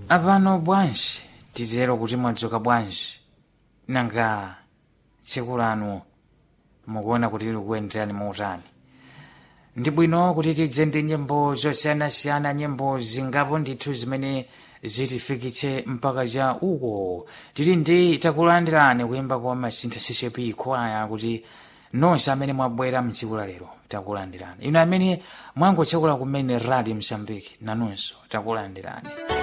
Apano bwanji titero kuti mwadzuka bwanji nanga tsiku lanu mukuona kuti likuyenderani mautani. Ndi bwino kuti tidze ndi nyimbo zosiyanasiyana, nyimbo zingapo ndithu zimene zitifikitse mpaka cha uko tili ndi takulandirani kuyimba kwa Masintha CCP Choir kuti nonse amene mwabwera mtsiku la lero takulandirani. Inu amene mwangotsekula kumene Radio Msambiki nanonso takulandirani.